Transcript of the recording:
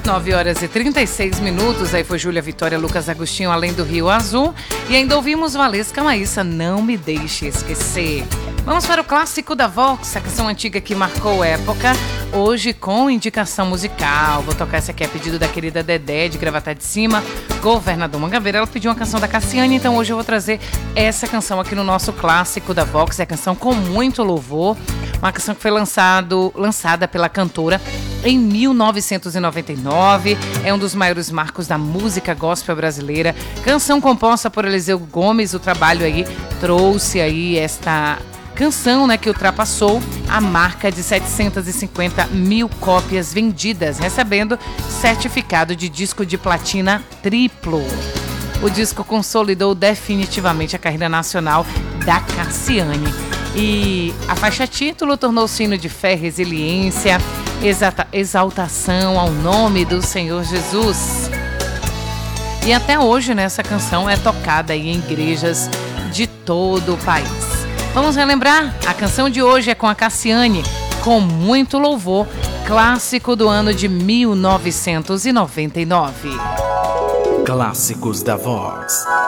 9h36. Aí foi Júlia Vitória, Lucas Agostinho, Além do Rio Azul. E ainda ouvimos Valesca Maíssa, Não Me Deixe Esquecer. Vamos para o clássico da Vox, a canção antiga que marcou época, hoje com indicação musical. Vou tocar essa aqui a pedido da querida Dedé, de Gravata de Cima, Governador Mangabeira. Ela pediu uma canção da Cassiane, então hoje eu vou trazer essa canção aqui no nosso clássico da Vox. É a canção com muito louvor, uma canção que foi lançada pela cantora em 1999, é um dos maiores marcos da música gospel brasileira. Canção composta por Eliseu Gomes, o trabalho aí trouxe aí esta canção, né, que ultrapassou a marca de 750 mil cópias vendidas, recebendo certificado de disco de platina triplo. O disco consolidou definitivamente a carreira nacional da Cassiane. E a faixa título tornou-se hino de fé, resiliência, exaltação ao nome do Senhor Jesus. E até hoje, né, essa canção é tocada aí em igrejas de todo o país. Vamos relembrar? A canção de hoje é com a Cassiane, Com Muito Louvor, clássico do ano de 1999. Clássicos da Vox.